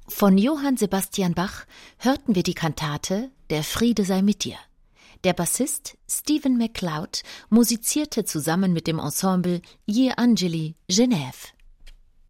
Von Johann Sebastian Bach hörten wir die Kantate »Der Friede sei mit dir«. Der Bassist Stephen MacLeod musizierte zusammen mit dem Ensemble Je Angeli Genève.